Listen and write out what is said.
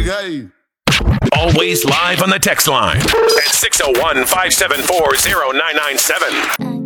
game. Always live on the text line at 601-574-0997.